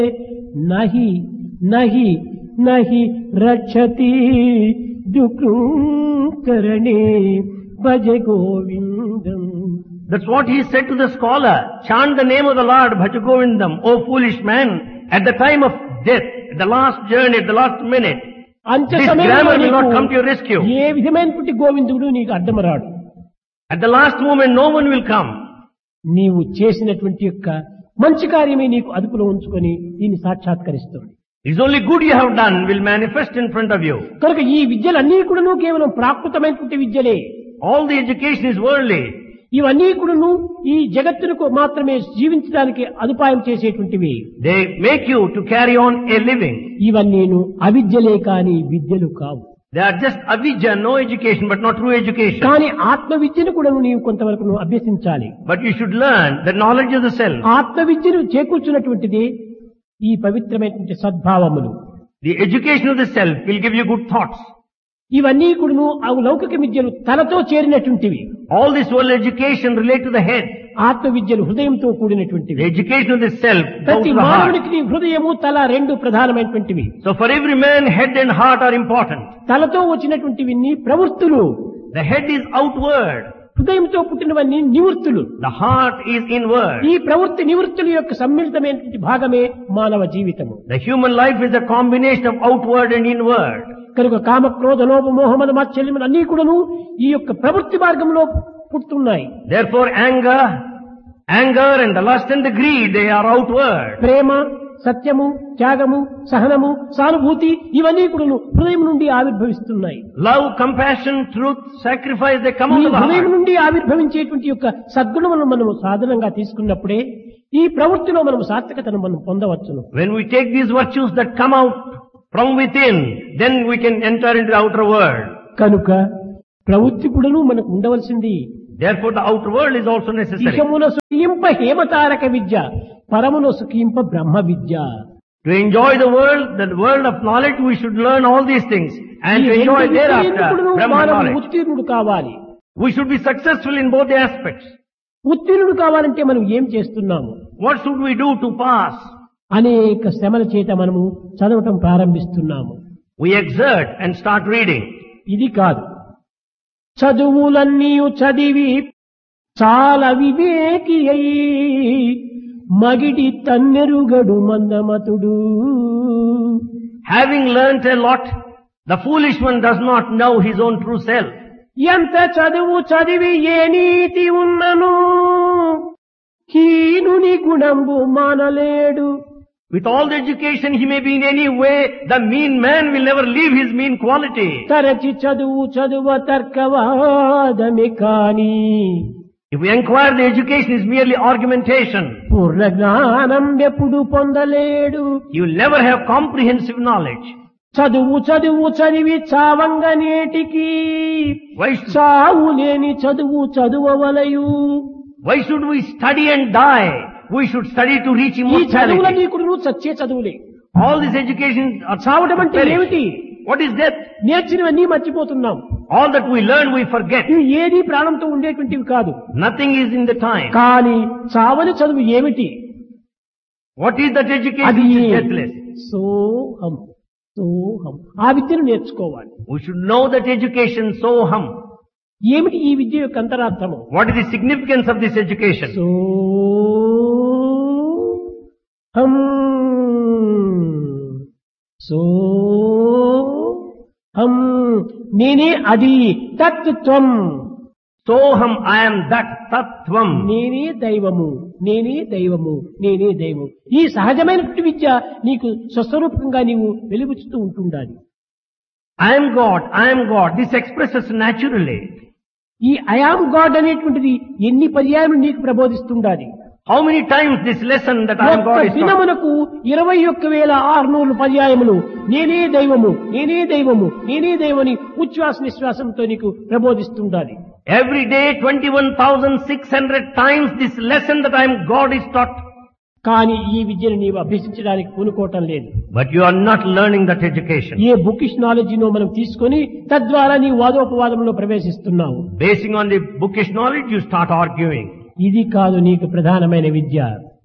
నహి నహి నహి రక్షతి దుఃఖకరణే భజ గోవిందం. That's what he said to the scholar. Chant the name of the Lord, Bhaja Govindam, O foolish man, at the time of death, at the last journey, at the last minute. This grammar will not come to your rescue. ఏ విధమైనటువంటి గోవిందుడు నీకు అడ్డమరాడు. At the last moment, no one will come. నీవు చేసినటువంటి యొక్క మంచి కార్యమే నీకు అదుపులో ఉంచుకొని దీన్ని సాక్షాత్కరిస్తుంది. It's only good you have done will manifest in front of you. కనుక ఈ విద్యలన్నీ కూడాను కేవలం ప్రాకృతమైనటువంటి విద్యలే. All the education is worldly. ఇవన్నీ కూడాను ఈ జగత్తుకు మాత్రమే జీవించడానికి అదుపాయం చేసేటువంటివి. They make you to carry on a living. ఇవన్నీను అవిద్యలే కాని విద్యలు కావు. They are just avidya, no education, but not true education. కానీ ఆత్మ విద్యను కూడా నీవు కొంతవరకు నువ్వు అభ్యసించాలి. But you should learn the knowledge of the self. ఆత్మ విద్యను చేకూర్చున్నటువంటిది ఈ పవిత్రమైనటువంటి సద్భావములు. The education of the self will give you good thoughts. ఇవన్నీ కూడాను ఆ లౌకిక విద్యలు తలతో చేరినటువంటివి. All this world education relate to the head. ఆత్మ విద్యలు హృదయంతో కూడినటువంటివి. The education of the self goes ప్రతి to the heart. మానవునికి హృదయము తల రెండు ప్రధానమైనటువంటివి. So for every man, head and heart are important. తలతో వచ్చినటువంటివి ప్రవృత్తులు. The head is outward. హృదయంతో పుట్టినవన్నీ నివృత్తులు. The heart is inward. ఈ ప్రవృత్తి నివృత్తుల యొక్క సమ్మిళితమైనటువంటి భాగమే మానవ జీవితము. The human life is a combination of outward and inward. కనుక కామ క్రోధ లోభ మోహమద మాత్సర్యములు అన్నీ కూడాను ఈ యొక్క ప్రవృత్తి మార్గంలో పుట్టున్నాయి. Therefore anger and the lust and the greed, they are outward. ప్రేమ, సత్యము, త్యాగము, సహనము, సానుభూతి ఇవన్నీ కూడాను హృదయం నుండి ఆవిర్భవిస్తున్నాయి. Love, compassion, truth, sacrifice, they come ఈ out of the హృదయం heart. నుండి ఆవిర్భవించేటువంటి యొక్క సద్గుణములను మనము సాధనంగా తీసుకున్నప్పుడే ఈ ప్రవృత్తిలో మనము సాత్వికతను మనం పొందవచ్చును. When we take these virtues that come out from within, then we can enter into the outer world. కనుక ప్రవృత్తి కూడాను మనకు ఉండవలసింది. Therefore the outer world is also necessary. ఇహమున సుఖింప హేమతారక Vidya, పరమున సుఖింప Brahma Vidya. To enjoy the world of knowledge, we should learn all these things. And to enjoy thereafter Brahma knowledge. ఉత్తీర్ణుడు కావాలి. We should be successful in both the aspects. ఉత్తీర్ణుడు కావాలంటే మనం ఏం చేస్తున్నాము? What should we do to pass? అనేక శ్రమల చేత మనము చదవటం ప్రారంభిస్తున్నాము. We exert and start reading. ఇది కాదు. చదువులన్నీ చదివి చాలా వివేకి అయి మగిడి తన్నెరుగడు మందమతుడు. Having learnt a lot, the foolish one does not know his own true self. ఎంత చదువు చదివి ఏ నీతి ఉన్నను హీనుని గుణంబు మానలేడు. With all the education he may be in any way, the mean man will never leave his mean quality. తరచి చదువ తర్కవాదమే కాని If we inquire, the education is merely argumentation. పూర్ణ జ్ఞానం ఎప్పుడు పొందలేడు. You will never have comprehensive knowledge. చదువు చదివి చావంగ నేటికి Why చావు లేని చదువవలయు. should we study and die? We should study to reach ఈ చదువులన్నీ immortality. కూడా చచ్చే చదువులే. All this education are చావడం అంటే perish. ఏమిటి? What is death? నేర్చినవన్నీ మర్చిపోతున్నాం. All that we learn, we forget. ఇవి ఏది ప్రాణంతో ఉండేటువంటివి కాదు. Nothing is in the time. కానీ చావని చదువు ఏమిటి? What is that education అది which is deathless? సోహం. ఆ విద్యను నేర్చుకోవాలి. We should know that education, soham. ఏమిటి ఈ విద్య యొక్క అంతరార్థము? What is the significance of this education? సోహం నేనే అది తత్వం. Soham, I am that tattvam. నేనే దైవము, నేనే దైవము, నేనే దైవము. ఈ సహజమైనటువంటి విద్య నీకు స్వస్వరూపంగా నీవు వెలుగుచుతూ ఉంటుండాలి. I am God, I am God. This expresses naturally. ఈ ఐ యామ్ గాడ్ అనేటువంటిది ఎన్ని పర్యాయములు నీకు ప్రబోధిస్తుండాలి. How many times this lesson that I am God is taught? దినమునకు 21,600 పర్యాయములు నేనే దైవము, నేనే దైవము, నేనే దైవని ఉచ్ఛ్వాస నిశ్వాసంతో నీకు ప్రబోధిస్తుండాలి. Every day 21,600 times this lesson that I am God is taught. కానీ ఈ విద్యను నీవు అభ్యసించడానికి పూనుకోవటం లేదు. But you are not learning that education. A bookish నాలెడ్జినో మనం తీసుకొని తద్వారా నీ వాదోపవాదంలో ప్రవేశిస్తున్నావు. Basing on the bookish knowledge, you start arguing. ఇది కాదు నీకు ప్రధానమైన విద్య.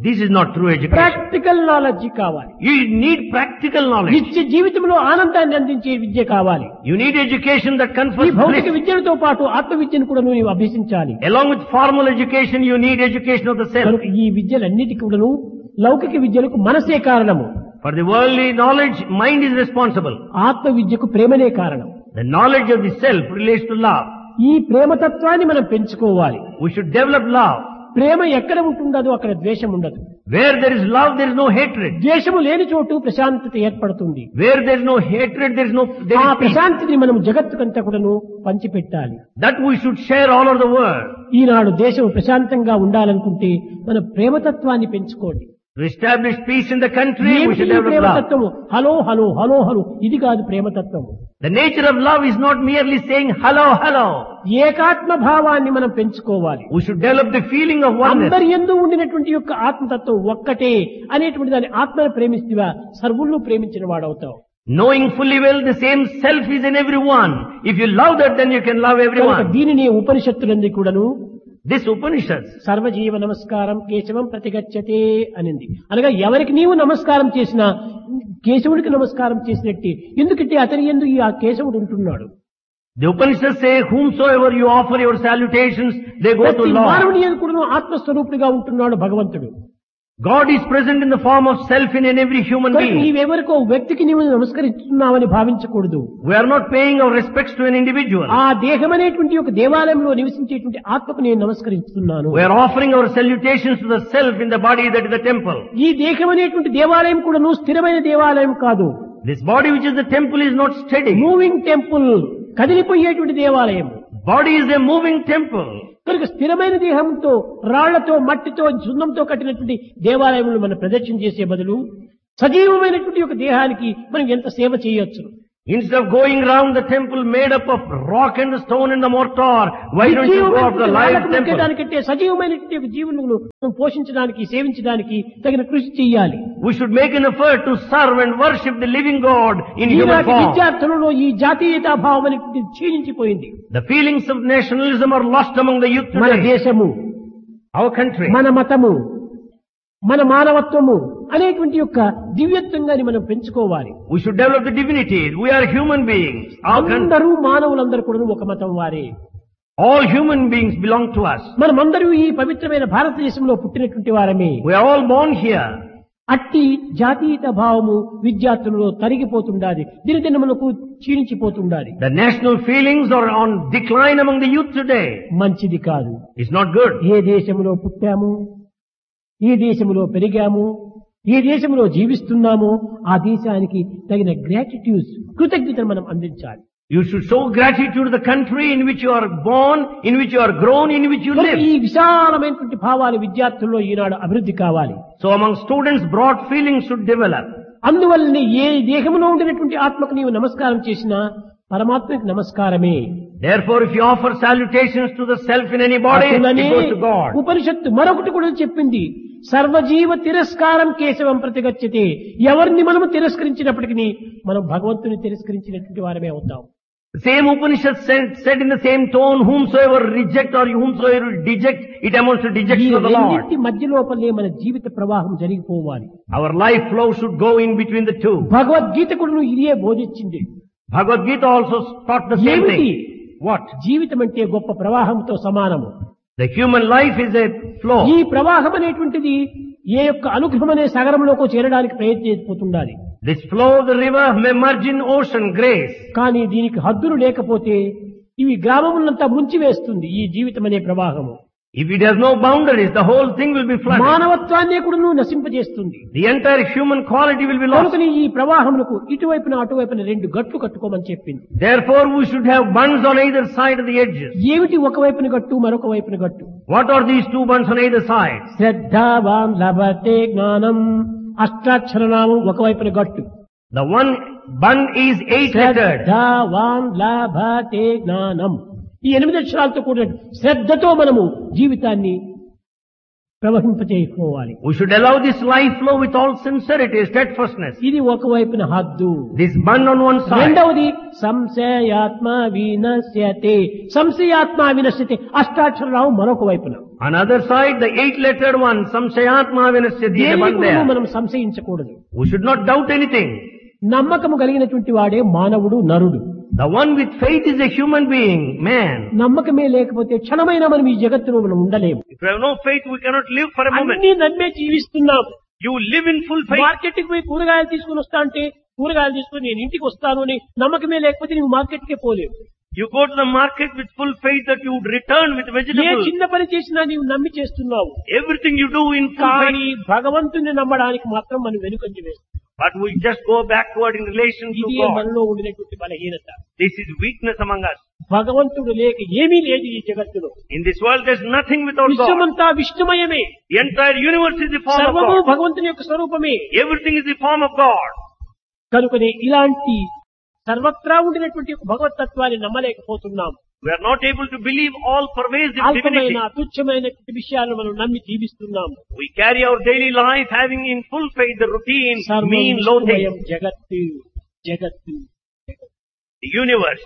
This is not true education. Practical knowledge కావాలి. You need practical knowledge. నిత్య జీవితంలో ఆనందాన్ని అందించే విద్య కావాలి. You need education that ఈ confers భౌతిక bliss. విద్యలతో పాటు ఆత్మ విద్యను కూడా నువ్వు అభ్యసించాలి. Along with formal education, you need education of the self. కనుక ఈ విద్యలన్నిటికీ కూడాను లౌకిక విద్యలకు మనసే కారణము. For the worldly knowledge, mind is responsible. ఆత్మ విద్యకు ప్రేమనే కారణం. The knowledge of the self relates to love. ఈ ప్రేమతత్వాన్ని మనం పెంచుకోవాలి. We should develop love. ప్రేమ ఎక్కడ ఉంటుండదు అక్కడ ద్వేషం ఉండదు. Where there is love, there is no hatred. ద్వేషము లేని చోటు ప్రశాంతత ఏర్పడుతుంది. Where there is no hatred, there is ఆ peace. ప్రశాంతిని మనం జగత్తుకంతా కూడాను పంచిపెట్టాలి. That we should share all over the world. ఈనాడు దేశం ప్రశాంతంగా ఉండాలనుకుంటే మన ప్రేమతత్వాన్ని పెంచుకోండి. To establish peace in the country, we ఏమిటి should ఈ develop love. ప్రేమతత్వము? Hello hello hello hello ఇది కాదు ప్రేమతత్వము. The nature of love is not merely saying hello, hello. ఏకాత్మ భావాన్ని మనం పెంచుకోవాలి. We should develop the feeling of oneness. అందరి యందు ఉండినటువంటి యొక్క ఆత్మతత్వం ఒక్కటే అనేటువంటి దాని ఆత్మను ప్రేమిస్తేవా సర్వులను ప్రేమించిన వాడవుతావు. Knowing fully well the same self is in everyone. If you love that, then you can love కనుక everyone. దీనిని ఉపనిషత్తులన్నీ కూడాను This Upanishads, సర్వజీవ నమస్కారం కేశవం ప్రతిగచ్చతే అనింది. అనగా ఎవరికి నీవు నమస్కారం చేసినా కేశవుడికి నమస్కారం చేసినట్టే. ఎందుకంటే అతని యందు ఈ ఆ కేశవుడు ఉంటున్నాడు. the Upanishads say, whomsoever you offer your salutations, they go to ప్రతి Lord. మానవుని యందు కూడాను ఆత్మస్వరూపుడిగా ఉంటున్నాడు భగవంతుడు. God is present in the form of self in every human కనుక being. నీవెవరికో వ్యక్తికి నీవు నమస్కరిస్తున్నావని భావించకూడదు. We are not paying our respects to an individual. ఆ దేహం అనేటువంటి ఒక దేవాలయంలో నివసించేటువంటి ఆత్మకు నేను నమస్కరిస్తున్నాను. We are offering our salutations to the self in the body that is the temple. ఈ దేహం అనేటువంటి దేవాలయం కూడా స్థిరమైన దేవాలయం కాదు. This body which is the temple is not steady. Moving temple, కదిలిపోయేటువంటి దేవాలయం. Body is a moving temple. కనుక స్థిరమైన దేహంతో రాళ్లతో మట్టితో సున్నంతో కట్టినటువంటి దేవాలయంలో మనం ప్రదర్శన చేసే బదులు సజీవమైనటువంటి ఒక దేహానికి మనం ఎంత సేవ చేయొచ్చు. Instead of going round the temple made up of rock and the stone and the mortar, why don't you go up the live temple? దానికంటే సజీవమైనటువంటి ఒక జీవులను పోషించడానికి సేవించడానికి తగిన కృషి చేయాలి. We should make an effort to serve and worship the living God in human ఈనాటి form. విద్యార్థులలో ఈ జాతీయతా భావం అనేటువంటి క్షీణించిపోయింది. The feelings of nationalism are lost among the youth మన today. దేశము, Our country, మన మతము, మన మానవత్వము అనేటువంటి యొక్క దివ్యత్వంగాని మనం పెంచుకోవాలి. we should develop the divinity. We are human beings. Our country, అందరూ మానవులందరూ కూడా ఒక మతం వారే. all human beings belong to us. మనమందరూ ఈ పవిత్రమైన భారతదేశంలో పుట్టినటువంటి వారమే. We are all born here. అట్టి జాతీయత భావము విద్యార్థులలో తరిగిపోతుండాలి, దినదినములకు క్షీణించిపోతుండాలి. The national feelings are on decline among the youth today. మంచిది కాదు. It's not good. ఏ దేశంలో పుట్టాము, ఏ దేశంలో పెరిగాము, ఏ దేశంలో జీవిస్తున్నామో ఆ దేశానికి తగిన గ్రాటిట్యూడ్, కృతజ్ఞతను మనం అందించాలి. You should show gratitude to the country in which you are born, in which you are grown, in which you live. ఈ విశాలమైనటువంటి భావాలు విద్యార్థుల్లో ఈనాడు అభివృద్ధి కావాలి. So among students, broad feelings should develop. అందువల్లనే ఏ దేహంలో ఉండినటువంటి ఆత్మకు నీవు నమస్కారం చేసినా పరమాత్మకి నమస్కారమే. Therefore, if you offer salutations to the self in any body, అటులనే it goes to God. ఉపనిషత్తు మరొకటి కూడా చెప్పింది, సర్వజీవ తిరస్కారం కేశవం ప్రతిగచ్చతే. ఎవరిని మనము తిరస్కరించినప్పటికీ మనం భగవంతుని తిరస్కరించినటువంటి వారమే అవుతాం. The same Upanishad said in the same tone, whomsoever reject or whomsoever deject, it amounts to ఈ dejection of the Lord. రెండింటి మధ్య లోపలే మన జీవిత ప్రవాహం జరిగిపోవాలి. Our life flow should go in between the two. Bhagavad Gita కూడా ఇదే బోధించింది. Bhagavad Gita also taught the same ఏమిటి? thing. What? జీవితం అంటే గొప్ప ప్రవాహంతో సమానము. The human life is a flow. ఈ ప్రవాహం అనేటువంటిది ఏ యొక్క అనుగ్రహం అనే సాగరంలోకి చేరడానికి ప్రయత్నించిపోతుండాలి. This flow of the river may merge in ocean, grace. కానీ దీనికి హద్దులు లేకపోతే ఇవి గ్రామములంతా ముంచివేస్తుంది ఈ జీవితం అనే ప్రవాహము. If it has no boundaries, the whole thing will be flooded. మానవత్వాన్ని కూడా నశింపజేస్తుంది. The entire human quality will be lost. కనుకని ఈ ప్రవాహములకు ఇటువైపున అటువైపున రెండు గట్లు కట్టుకోమని చెప్పింది. Therefore, we should have bunds on either side of the edges. ఏమిటి ఒకవైపున గట్టు మరొక వైపున గట్టు? What are these two bunds on either side? శ్రద్ధావాన్ లభతే జ్ఞానం, అష్టాక్షరనామం ఒకవైపున గట్టు. The one bund is 8-lettered. శ్రద్ధావాన్ లభతే జ్ఞానం. ఈ 8 అక్షరాలతో కూడిన శ్రద్ధతో మనము జీవితాన్ని ప్రవహింపచేసుకోవాలి. We should allow this life flow with all sincerity, steadfastness. ఇది ఒకవైపున హద్దు. This bund on one side. రెండవది సంశయాత్మ వినశ్యతే. సంశయాత్మ వినశ్యతే అష్టాక్షరరావు మరొక వైపున. On the other side, the 8-lettered one, Samshayatma Vinasya దేనిని Dija. మనం సంశయించకూడదు. We should not doubt anything. నమ్మకము కలిగినటువంటి వాడే మానవుడు, నరుడు. The one with faith is a human being, man. నమ్మకమే లేకపోతే క్షణమైనా మనం ఈ జగత్తులో మనం ఉండలేము. If we have no faith, we cannot live for a moment. అన్ని నమ్మే జీవిస్తున్నాం. You live in full faith. మార్కెట్కి పోయి కూరగాయలు తీసుకుని వస్తా అంటే కూరగాయలు తీసుకుని నేను ఇంటికి వస్తాను అని నమ్మకమే లేకపోతే నువ్వు మార్కెట్కే పోలేవు. You go to the market with full faith that you would return with A vegetables. చిన్న పని చేసినా నీవు నమ్మి చేస్తున్నావు. Everything you do in full కానీ faith. భగవంతుని నమ్మడానికి మాత్రం మనం వెనుకంజ వేస్తాం. But we just go backward in relation to ఇది God. మనలో ఉండినటువంటి బలహీనత. This is weakness among us. భగవంతుడు లేక ఏమీ లేదు ఈ జగత్తులో. In this world there's nothing without God. విశ్వమంతా విష్ణుమయమే. The entire universe is the form of సర్వము God. భగవంతుని యొక్క స్వరూపమే. Everything is the form of God. కనుకనే ఇలాంటి సర్వత్రా ఉండినటువంటి ఒక భగవతత్వాన్ని నమ్మలేకపోతున్నాం. We are not able to believe all pervasive అల్పమైన divinity. తుచ్చమైనటువంటి విషయాలను మనం నమ్మి జీవిస్తున్నాం. We carry our daily life having in full faith the routine, సర్వం mean, low విష్ణుమయం things. జగత్తు జగత్తు The universe.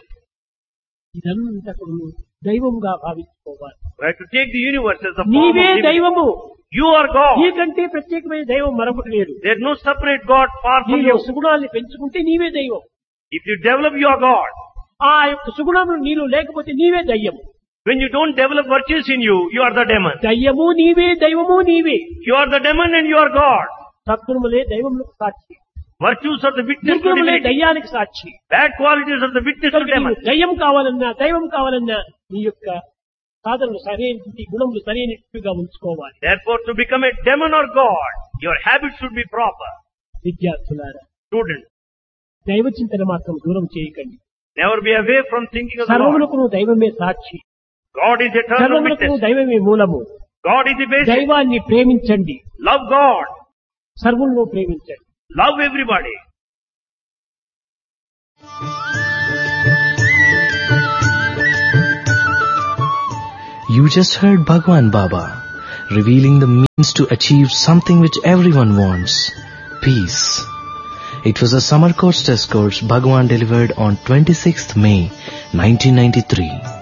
ఇదంతా కూడా దైవంగా భావించుకోవాలి. We have to take the universe as the form of నీవే divinity. దైవము. You are God. నీకంటే ప్రత్యేకమైన దైవం మరొకటి లేదు. There is no separate God far from నీలో you. సుగుణాన్ని పెంచుకుంటే నీవే దైవం. If you develop, you are God. ఆ యొక్క సుగుణములు నీలో లేకపోతే నీవే దయ్యము. When you don't develop virtues in you, you are the demon. దయ్యము నీవే, దైవము నీవే. You are the demon and you are God. సద్గుణములే దైవములకు Sakshi. Virtues are the witness to దుర్గుణములే divinity. దయ్యానికి Sakshi. Bad qualities are the witness to కనుక demon. నీవు దయ్యం కావాలన్నా దైవం కావాలన్నా నీ యొక్క సాధనలు సరైనటువంటి గుణములు సరైనట్టుగా ఉంచుకోవాలి. Therefore, to become a demon or God, your habits should be proper. విద్యార్థులారా, Students, దైవ చింతన మాత్రం దూరం చేయకండి. never be away from thinking of the Lord. సర్వములకు దైవమే సాక్షి. God is eternal సర్వములకు witness. దైవమే మూలము. God is the basic. దైవాన్ని ప్రేమించండి. Love God. సర్వులను ప్రేమించండి. Love everybody. You just heard Bhagwan Baba revealing the means to achieve something which everyone wants, peace. It was a summer course test course Bhagwan delivered on 26th May 1993.